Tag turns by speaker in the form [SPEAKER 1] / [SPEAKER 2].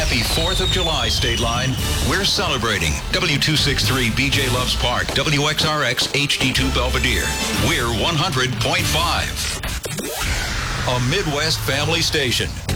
[SPEAKER 1] Happy 4th of July, State Line. We're celebrating. W263 BJ Loves Park, WXRX HD2 Belvedere. We're 100.5. A Midwest family station.